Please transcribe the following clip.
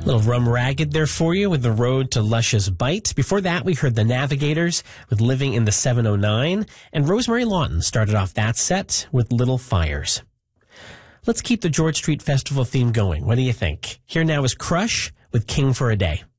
Little Rum Ragged there for you with The Road to Luscious Bite. Before that, we heard The Navigators with Living in the 709. And Rosemary Lawton started off that set with Little Fires. Let's keep the George Street Festival theme going. What do you think? Here now is Crush with King for a Day.